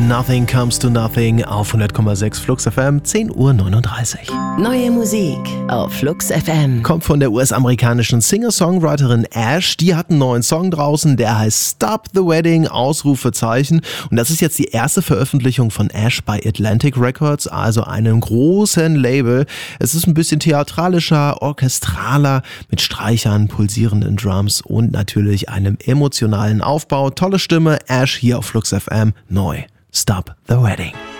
Nothing Comes to Nothing auf 100,6 Flux FM, 10:39 Uhr. Neue Musik auf Flux FM. Kommt von der US-amerikanischen Singer-Songwriterin Ash. Die hat einen neuen Song draußen, der heißt Stop the Wedding, Ausrufezeichen. Und das ist jetzt die erste Veröffentlichung von Ash bei Atlantic Records, also einem großen Label. Es ist ein bisschen theatralischer, orchestraler, mit Streichern, pulsierenden Drums und natürlich einem emotionalen Aufbau. Tolle Stimme, Ash hier auf Flux FM, neu. Stop the Wedding.